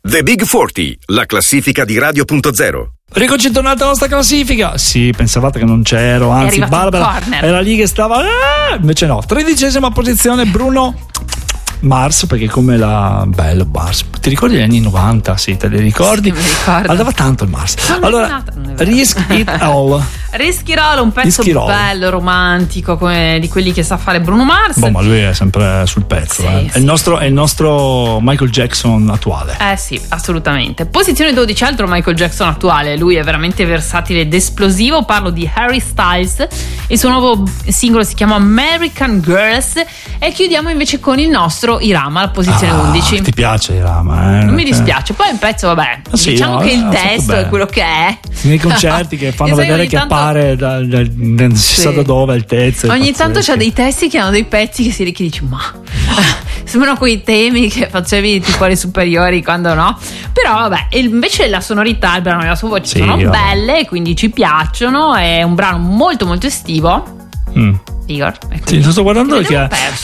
The Big 40, la classifica di Radio.0. Rieccoci tornati alla nostra classifica. Sì, pensavate che non c'ero, anzi Barbara era lì che stava, invece no. 13ª posizione Bruno Mars, perché come la bello Mars, ti ricordi gli anni 90? Sì, te li ricordi? Sì, mi ricordo. Andava tanto il Mars. Allora, Risk It All. Risk It All, un pezzo bello, romantico, come di quelli che sa fare Bruno Mars. Boh, ma lui è sempre sul pezzo, sì, È il nostro Michael Jackson attuale. Sì, assolutamente. Posizione 12, altro Michael Jackson attuale. Lui è veramente versatile ed esplosivo. Parlo di Harry Styles. Il suo nuovo singolo si chiama American Girls. E chiudiamo invece con il nostro Irama, la posizione 11. Ti piace Irama? Non mi dispiace. Poi è un pezzo, vabbè, sì, diciamo che il testo è quello che è. Nei concerti che fanno vedere che appare non si sa da dove il testo. Ogni tanto c'ha dei testi che hanno dei pezzi che si dici ma sembrano quei temi che facevi tipo alle superiori, quando no. Però vabbè, invece la sonorità, il brano e la sua voce sono belle, quindi ci piacciono. È un brano molto molto estivo. Igor, sì, sto guardando che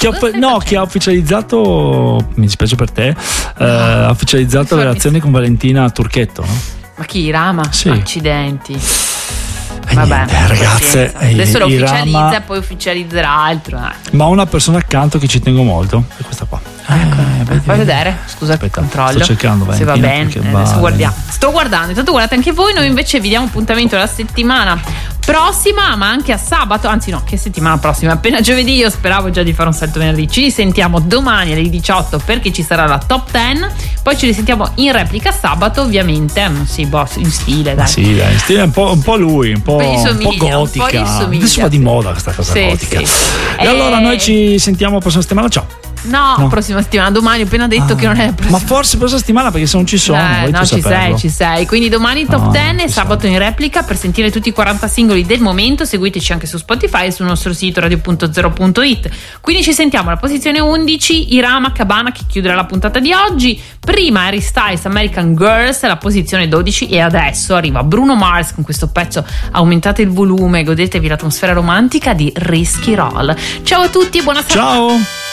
ha ufficializzato, mi dispiace per te, ha ufficializzato le relazioni con Valentina Turchetto, no? Ma chi, Irama? Sì. Accidenti. Vabbè, niente, ragazze, adesso lo ufficializza e poi ufficializzerà altro. Ma una persona accanto che ci tengo molto è questa qua. Fai vedere, scusa, aspetta, controllo sto cercando se va bene. Adesso guardiamo. Sto guardando, intanto guardate anche voi. Noi invece vi diamo appuntamento la settimana prossima, ma anche a sabato, anzi no, che settimana prossima, appena giovedì. Io speravo già di fare un salto venerdì. Ci risentiamo domani alle 18 perché ci sarà la top 10. Poi ci risentiamo in replica sabato, ovviamente. In stile, dai. Sì, dai, in stile un po' lui, un po' gotica. Adesso va di moda questa cosa gotica. Sì. E allora noi ci sentiamo la prossima settimana. Ciao. No, prossima settimana, domani ho appena detto che non è la prossima. Ma forse prossima settimana, perché se non ci sono ci sei. Quindi domani top 10 e sabato in replica. Per sentire tutti i 40 singoli del momento seguiteci anche su Spotify e sul nostro sito radio.0.it. Quindi ci sentiamo alla posizione 11 Irama Cabana, che chiuderà la puntata di oggi. Prima Harry Styles American Girls, la posizione 12, e adesso arriva Bruno Mars con questo pezzo. Aumentate il volume, godetevi l'atmosfera romantica di Risk It All. Ciao a tutti e buona serata. Ciao.